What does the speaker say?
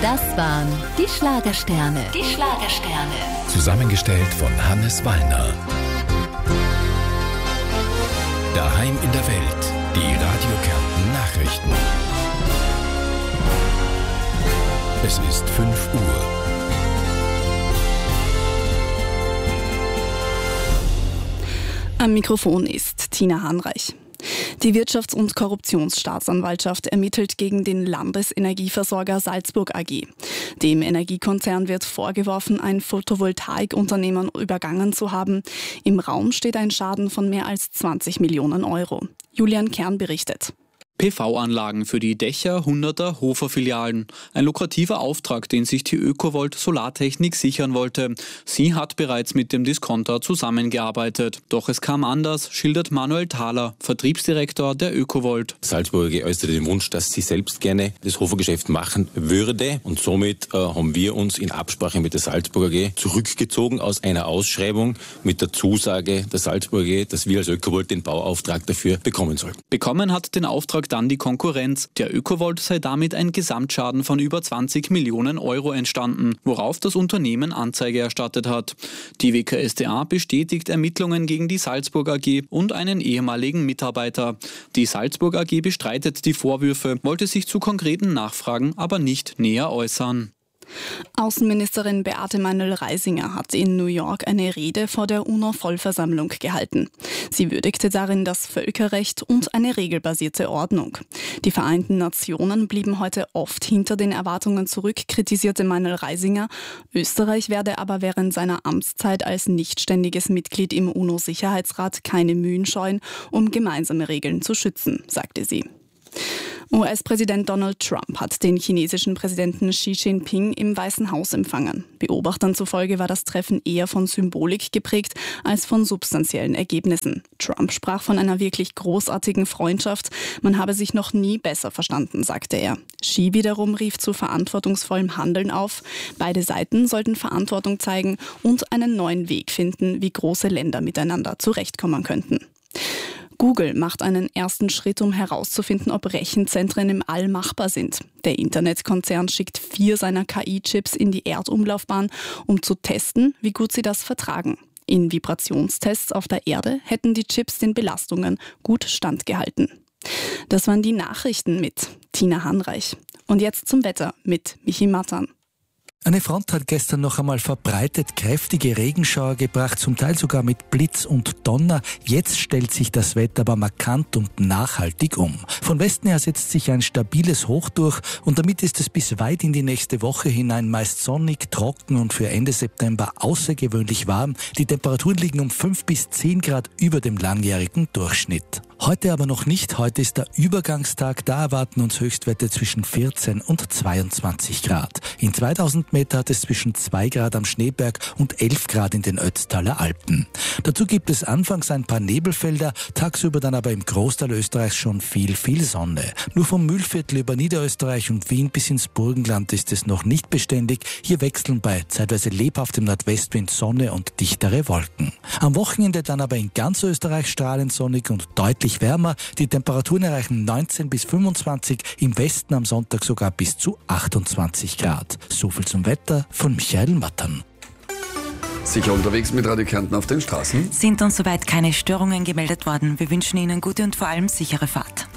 Das waren die Schlagersterne. Die Schlagersterne. Zusammengestellt von Hannes Wallner. Daheim in der Welt. Die Radio Kärnten Nachrichten. Es ist 5 Uhr. Am Mikrofon ist Tina Hahnreich. Die Wirtschafts- und Korruptionsstaatsanwaltschaft ermittelt gegen den Landesenergieversorger Salzburg AG. Dem Energiekonzern wird vorgeworfen, ein Photovoltaikunternehmen übergangen zu haben. Im Raum steht ein Schaden von mehr als 20 Millionen Euro. Julian Kern berichtet. PV-Anlagen für die Dächer 100er Hofer-Filialen. Ein lukrativer Auftrag, den sich die Ökovolt Solartechnik sichern wollte. Sie hat bereits mit dem Discounter zusammengearbeitet. Doch es kam anders, schildert Manuel Thaler, Vertriebsdirektor der Ökovolt. Salzburg AG äußerte den Wunsch, dass sie selbst gerne das Hofergeschäft machen würde. Und somit haben wir uns in Absprache mit der Salzburg AG zurückgezogen aus einer Ausschreibung mit der Zusage der Salzburg AG, dass wir als Ökovolt den Bauauftrag dafür bekommen sollten. Bekommen hat den Auftrag dann die Konkurrenz. Der Ökovolt sei damit ein Gesamtschaden von über 20 Millionen Euro entstanden, worauf das Unternehmen Anzeige erstattet hat. Die WKStA bestätigt Ermittlungen gegen die Salzburg AG und einen ehemaligen Mitarbeiter. Die Salzburg AG bestreitet die Vorwürfe, wollte sich zu konkreten Nachfragen aber nicht näher äußern. Außenministerin Beate Meindl-Reisinger hat in New York eine Rede vor der UNO-Vollversammlung gehalten. Sie würdigte darin das Völkerrecht und eine regelbasierte Ordnung. Die Vereinten Nationen blieben heute oft hinter den Erwartungen zurück, kritisierte Meindl-Reisinger. Österreich werde aber während seiner Amtszeit als nichtständiges Mitglied im UNO-Sicherheitsrat keine Mühen scheuen, um gemeinsame Regeln zu schützen, sagte sie. US-Präsident Donald Trump hat den chinesischen Präsidenten Xi Jinping im Weißen Haus empfangen. Beobachtern zufolge war das Treffen eher von Symbolik geprägt als von substanziellen Ergebnissen. Trump sprach von einer wirklich großartigen Freundschaft. Man habe sich noch nie besser verstanden, sagte er. Xi wiederum rief zu verantwortungsvollem Handeln auf. Beide Seiten sollten Verantwortung zeigen und einen neuen Weg finden, wie große Länder miteinander zurechtkommen könnten. Google macht einen ersten Schritt, um herauszufinden, ob Rechenzentren im All machbar sind. Der Internetkonzern schickt 4 seiner KI-Chips in die Erdumlaufbahn, um zu testen, wie gut sie das vertragen. In Vibrationstests auf der Erde hätten die Chips den Belastungen gut standgehalten. Das waren die Nachrichten mit Tina Hahnreich. Und jetzt zum Wetter mit Michi Mattan. Eine Front hat gestern noch einmal verbreitet kräftige Regenschauer gebracht, zum Teil sogar mit Blitz und Donner. Jetzt stellt sich das Wetter aber markant und nachhaltig um. Von Westen her setzt sich ein stabiles Hoch durch und damit ist es bis weit in die nächste Woche hinein meist sonnig, trocken und für Ende September außergewöhnlich warm. Die Temperaturen liegen um 5 bis 10 Grad über dem langjährigen Durchschnitt. Heute aber noch nicht. Heute ist der Übergangstag. Da erwarten uns Höchstwerte zwischen 14 und 22 Grad. In 2000 Meter hat es zwischen 2 Grad am Schneeberg und 11 Grad in den Ötztaler Alpen. Dazu gibt es anfangs ein paar Nebelfelder, tagsüber dann aber im Großteil Österreichs schon viel Sonne. Nur vom Mühlviertel über Niederösterreich und Wien bis ins Burgenland ist es noch nicht beständig. Hier wechseln bei zeitweise lebhaftem Nordwestwind Sonne und dichtere Wolken. Am Wochenende dann aber in ganz Österreich strahlend sonnig und deutlich wärmer. Die Temperaturen erreichen 19 bis 25, im Westen am Sonntag sogar bis zu 28 Grad. So viel zum Wetter von Michael Mattern. Sicher unterwegs mit Radio Kärnten auf den Straßen? Sind uns soweit keine Störungen gemeldet worden. Wir wünschen Ihnen gute und vor allem sichere Fahrt.